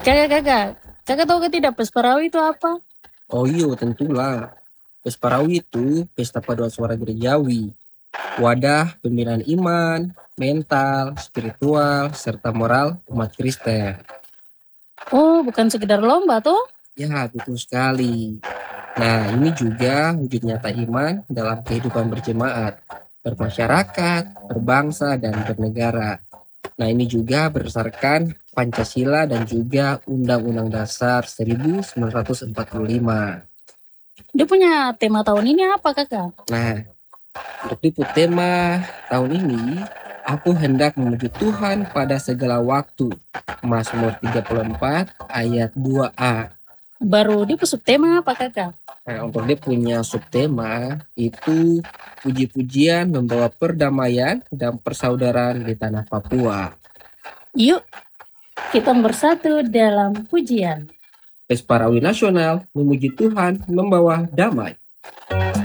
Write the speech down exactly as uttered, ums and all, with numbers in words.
Kakak, kakak, kakak tahu ke tidak Pesparawi itu apa? Oh iya, tentulah. Pesparawi itu pesta paduan suara gerejawi, wadah pembinaan iman, mental, spiritual, serta moral umat Kristen. Oh, bukan sekedar lomba tuh? Ya, betul sekali. Nah, ini juga wujud nyata iman dalam kehidupan berjemaat, bermasyarakat, berbangsa, dan bernegara. Nah, ini juga berdasarkan Pancasila dan juga Undang-Undang Dasar seribu sembilan ratus empat puluh lima. Dia punya tema tahun ini apa kakak? Nah, untuk liput tema tahun ini, aku hendak memuji Tuhan pada segala waktu. Mazmur tiga puluh empat ayat dua a. Baru dia pusuk tema apa kakak? Nah, untuk dia punya subtema itu puji-pujian membawa perdamaian dan persaudaraan di tanah Papua. Yuk, kita bersatu dalam pujian. Pesparawi Nasional memuji Tuhan membawa damai.